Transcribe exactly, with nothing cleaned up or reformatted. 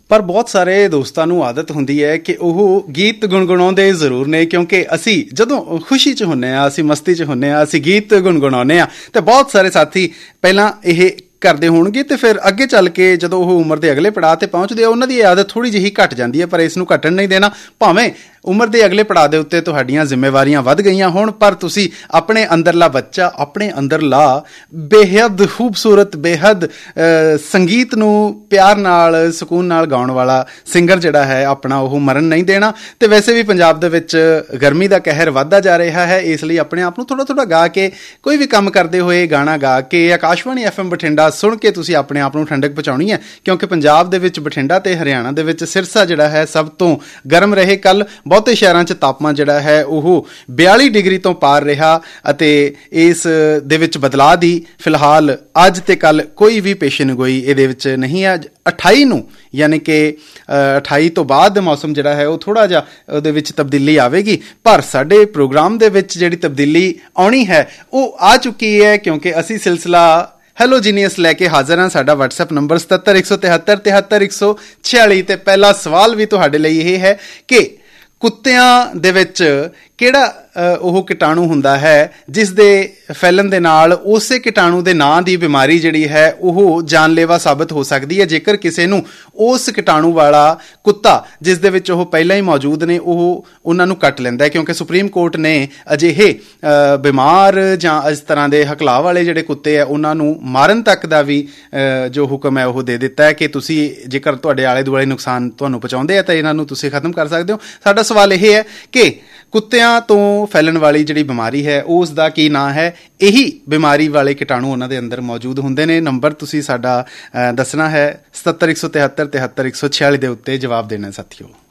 ਪਰ ਬਹੁਤ ਸਾਰੇ ਦੋਸਤਾਂ ਨੂੰ ਆਦਤ ਹੁੰਦੀ ਹੈ ਕਿ ਉਹ ਗੀਤ ਗੁਣਗੁਣਾਉਂਦੇ ਜ਼ਰੂਰ ਨੇ, ਕਿਉਂਕਿ ਅਸੀਂ ਜਦੋਂ ਖੁਸ਼ੀ 'ਚ ਹੁੰਦੇ ਹਾਂ, ਅਸੀਂ ਮਸਤੀ 'ਚ ਹੁੰਦੇ ਹਾਂ, ਅਸੀਂ ਗੀਤ ਗੁਣਗੁਣਾਉਂਦੇ ਹਾਂ। ਅਤੇ ਬਹੁਤ ਸਾਰੇ ਸਾਥੀ ਪਹਿਲਾਂ ਇਹ ਕਰਦੇ ਹੋਣਗੇ ਅਤੇ ਫਿਰ ਅੱਗੇ ਚੱਲ ਕੇ ਜਦੋਂ ਉਹ ਉਮਰ ਦੇ ਅਗਲੇ ਪੜਾਅ 'ਤੇ ਪਹੁੰਚਦੇ ਆ, ਉਹਨਾਂ ਦੀ ਇਹ ਆਦਤ ਥੋੜ੍ਹੀ ਜਿਹੀ ਘੱਟ ਜਾਂਦੀ ਹੈ। ਪਰ ਇਸ ਨੂੰ ਘਟਣ ਨਹੀਂ ਦੇਣਾ। ਭਾਵੇਂ ਉਮਰ ਦੇ ਅਗਲੇ ਪੜਾਅ ਦੇ ਉੱਤੇ ਤੁਹਾਡੀਆਂ ਜ਼ਿੰਮੇਵਾਰੀਆਂ ਵੱਧ ਗਈਆਂ ਹੋਣ, ਪਰ ਤੁਸੀਂ ਆਪਣੇ ਅੰਦਰਲਾ ਬੱਚਾ, ਆਪਣੇ ਅੰਦਰਲਾ ਬੇਹੱਦ ਖੂਬਸੂਰਤ, ਬੇਹੱਦ ਸੰਗੀਤ ਨੂੰ ਪਿਆਰ ਨਾਲ, ਸਕੂਨ ਨਾਲ ਗਾਉਣ ਵਾਲਾ ਸਿੰਗਰ ਜਿਹੜਾ ਹੈ ਆਪਣਾ, ਉਹ ਮਰਨ ਨਹੀਂ ਦੇਣਾ। ਅਤੇ ਵੈਸੇ ਵੀ ਪੰਜਾਬ ਦੇ ਵਿੱਚ ਗਰਮੀ ਦਾ ਕਹਿਰ ਵੱਧਦਾ ਜਾ ਰਿਹਾ ਹੈ, ਇਸ ਲਈ ਆਪਣੇ ਆਪ ਨੂੰ ਥੋੜ੍ਹਾ ਥੋੜ੍ਹਾ ਗਾ ਕੇ, ਕੋਈ ਵੀ ਕੰਮ ਕਰਦੇ ਹੋਏ ਗਾਣਾ ਗਾ ਕੇ, ਆਕਾਸ਼ਵਾਣੀ ਐਫ ਐਮ ਬਠਿੰਡਾ ਸੁਣ ਕੇ ਤੁਸੀਂ ਆਪਣੇ ਆਪ ਨੂੰ ਠੰਡਕ ਪਹੁੰਚਾਉਣੀ ਹੈ। ਕਿਉਂਕਿ ਪੰਜਾਬ ਦੇ ਵਿੱਚ, ਬਠਿੰਡਾ ਅਤੇ ਹਰਿਆਣਾ ਦੇ ਵਿੱਚ ਸਿਰਸਾ ਜਿਹੜਾ ਹੈ ਸਭ ਤੋਂ ਗਰਮ ਰਹੇ। ਕੱਲ੍ਹ ਬਹੁਤੇ ਸ਼ਹਿਰਾਂ 'ਚ ਤਾਪਮਾਨ ਜਿਹੜਾ ਹੈ ਉਹ ਬਿਆਲੀ ਡਿਗਰੀ ਤੋਂ ਪਾਰ ਰਿਹਾ, ਅਤੇ ਇਸ ਦੇ ਵਿੱਚ ਬਦਲਾਅ ਦੀ ਫਿਲਹਾਲ ਅੱਜ ਅਤੇ ਕੱਲ੍ਹ ਕੋਈ ਵੀ ਪੇਸ਼ੀਨਗੋਈ ਇਹਦੇ ਵਿੱਚ ਨਹੀਂ ਹੈ। ਅਠਾਈ ਨੂੰ ਯਾਨੀ ਕਿ ਅਠਾਈ ਤੋਂ ਬਾਅਦ ਮੌਸਮ ਜਿਹੜਾ ਹੈ ਉਹ ਥੋੜ੍ਹਾ ਜਿਹਾ ਉਹਦੇ ਵਿੱਚ ਤਬਦੀਲੀ ਆਵੇਗੀ। ਪਰ ਸਾਡੇ ਪ੍ਰੋਗਰਾਮ ਦੇ ਵਿੱਚ ਜਿਹੜੀ ਤਬਦੀਲੀ ਆਉਣੀ ਹੈ ਉਹ ਆ ਚੁੱਕੀ ਹੈ, ਕਿਉਂਕਿ ਅਸੀਂ ਸਿਲਸਿਲਾ ਹੈਲੋ ਜੀਨੀਅਸ ਲੈ ਕੇ ਹਾਜ਼ਰ ਹਾਂ। ਸਾਡਾ ਵਟਸਐਪ ਨੰਬਰ ਸਤੱਤਰ ਇੱਕ ਸੌ ਤਿਹੱਤਰ ਤਿਹੱਤਰ ਇੱਕ ਸੌ ਛਿਆਲੀ। ਅਤੇ ਪਹਿਲਾ ਸਵਾਲ ਵੀ ਤੁਹਾਡੇ ਲਈ ਇਹ ਹੈ ਕਿ ਕੁੱਤਿਆਂ ਦੇ ਵਿੱਚ ਕਿਹੜਾ ਉਹ ਕੀਟਾਣੂ ਹੁੰਦਾ ਹੈ ਜਿਸ ਦੇ ਫੈਲਣ ਦੇ ਨਾਲ ਉਸੇ ਕੀਟਾਣੂ ਦੇ ਨਾਂ ਦੀ ਬਿਮਾਰੀ ਜਿਹੜੀ ਹੈ ਉਹ ਜਾਨਲੇਵਾ ਸਾਬਤ ਹੋ ਸਕਦੀ ਹੈ, ਜੇਕਰ ਕਿਸੇ ਨੂੰ ਉਸ ਕੀਟਾਣੂ ਵਾਲਾ ਕੁੱਤਾ ਜਿਸ ਦੇ ਵਿੱਚ ਉਹ ਪਹਿਲਾਂ ਹੀ ਮੌਜੂਦ ਨੇ ਉਹ ਉਹਨਾਂ ਨੂੰ ਕੱਟ ਲੈਂਦਾ ਹੈ। ਕਿਉਂਕਿ ਸੁਪਰੀਮ ਕੋਰਟ ਨੇ ਅਜਿਹੇ ਬਿਮਾਰ ਜਾਂ ਇਸ ਤਰ੍ਹਾਂ ਦੇ ਹਕਲਾਅ ਵਾਲੇ ਜਿਹੜੇ ਕੁੱਤੇ ਹੈ ਉਹਨਾਂ ਨੂੰ ਮਾਰਨ ਤੱਕ ਦਾ ਵੀ ਜੋ ਹੁਕਮ ਹੈ ਉਹ ਦੇ ਦਿੱਤਾ ਹੈ ਕਿ ਤੁਸੀਂ ਜੇਕਰ ਤੁਹਾਡੇ ਆਲੇ ਦੁਆਲੇ ਨੁਕਸਾਨ ਤੁਹਾਨੂੰ ਪਹੁੰਚਾਉਂਦੇ ਆ ਤਾਂ ਇਹਨਾਂ ਨੂੰ ਤੁਸੀਂ ਖਤਮ ਕਰ ਸਕਦੇ ਹੋ। ਸਾਡਾ ਸਵਾਲ ਇਹ ਹੈ ਕਿ ਕੁੱਤਿਆਂ ਤੋਂ ਫੈਲਣ ਵਾਲੀ ਜਿਹੜੀ ਬਿਮਾਰੀ ਹੈ ਉਸ ਦਾ ਕੀ ਨਾਂ ਹੈ? ਇਹੀ ਬਿਮਾਰੀ ਵਾਲੇ ਕੀਟਾਣੂ ਉਹਨਾਂ ਦੇ ਅੰਦਰ ਮੌਜੂਦ ਹੁੰਦੇ ਨੇ। ਨੰਬਰ ਤੁਸੀਂ ਸਾਡਾ ਦੱਸਣਾ ਹੈ ਸਤੱਤਰ ਇੱਕ ਸੌ ਤਿਹੱਤਰ ਤਿਹੱਤਰ ਇੱਕ ਸੌ ਛਿਆਲੀ ਦੇ ਉੱਤੇ ਜਵਾਬ ਦੇਣਾ ਸਾਥੀਓ।